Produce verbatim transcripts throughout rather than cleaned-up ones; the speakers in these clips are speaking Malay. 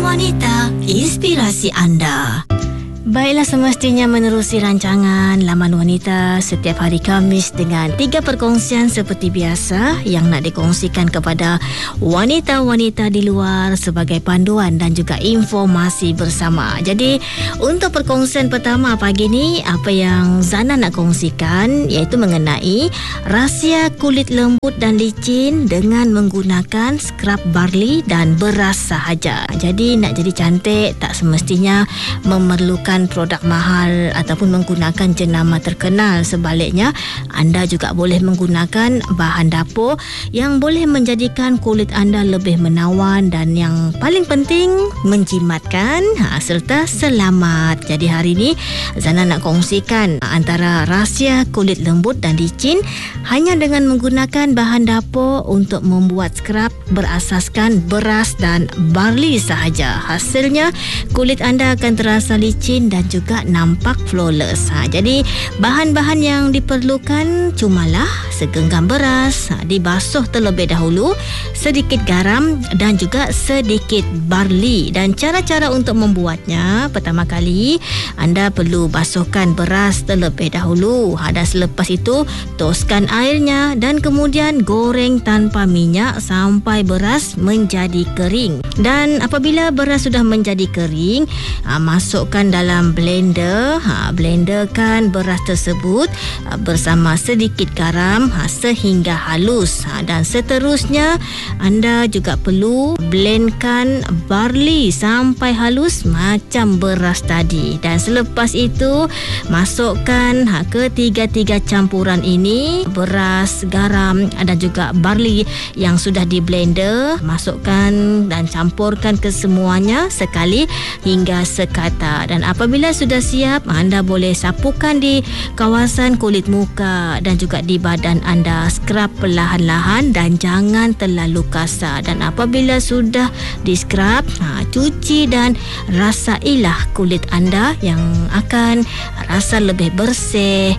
Wanita, inspirasi anda. Baiklah, semestinya menerusi rancangan Laman Wanita setiap hari Khamis dengan tiga perkongsian seperti biasa yang nak dikongsikan kepada wanita-wanita di luar sebagai panduan dan juga informasi bersama. Jadi untuk perkongsian pertama pagi ni, apa yang Zana nak kongsikan iaitu mengenai rahsia kulit lembut dan licin dengan menggunakan skrap barley dan beras sahaja. Jadi nak jadi cantik tak semestinya memerlukan produk mahal ataupun menggunakan jenama terkenal. Sebaliknya, anda juga boleh menggunakan bahan dapur yang boleh menjadikan kulit anda lebih menawan dan yang paling penting menjimatkan ha, serta selamat. Jadi hari ini Zana nak kongsikan antara rahsia kulit lembut dan licin hanya dengan menggunakan bahan dapur untuk membuat skrap berasaskan beras dan barley sahaja. Hasilnya kulit anda akan terasa licin dan juga nampak flawless. Ha, jadi bahan-bahan yang diperlukan cumalah segenggam beras, ha, dibasuh terlebih dahulu, sedikit garam dan juga sedikit barley. Dan cara-cara untuk membuatnya, pertama kali anda perlu basuhkan beras terlebih dahulu. Ha, dan selepas itu toskan airnya dan kemudian goreng tanpa minyak sampai beras menjadi kering. Dan apabila beras sudah menjadi kering, ha, masukkan dalam blender, ha, blenderkan beras tersebut ha, bersama sedikit garam ha, sehingga halus, ha, dan seterusnya anda juga perlu blendkan barley sampai halus macam beras tadi. Dan selepas itu masukkan ha, ketiga-tiga campuran ini, beras, garam dan juga barley yang sudah di blender, masukkan dan campurkan kesemuanya sekali hingga sekata. Dan apabila sudah siap, anda boleh sapukan di kawasan kulit muka dan juga di badan anda. Scrub perlahan-lahan dan jangan terlalu kasar. Dan apabila sudah di scrub, ha, cuci dan rasailah kulit anda yang akan rasa lebih bersih,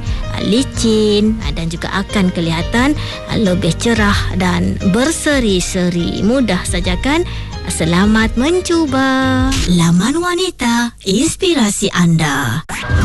licin dan juga akan kelihatan lebih cerah dan berseri-seri. Mudah saja kan? Selamat mencuba. Laman Wanita, inspirasi anda.